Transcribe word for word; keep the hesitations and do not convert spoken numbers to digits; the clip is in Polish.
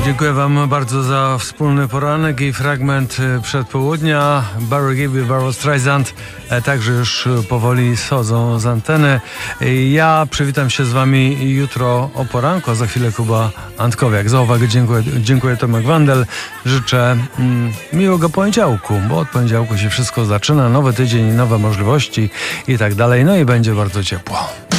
Dziękuję wam bardzo za wspólny poranek i fragment przedpołudnia. Barry Gibb, Barbra Streisand także już powoli schodzą z anteny. Ja przywitam się z wami jutro o poranku, a za chwilę Kuba Antkowiak. Za uwagę dziękuję, dziękuję Tomek Wandel. Życzę mm, miłego poniedziałku, bo od poniedziałku się wszystko zaczyna. Nowy tydzień, nowe możliwości i tak dalej. No i będzie bardzo ciepło.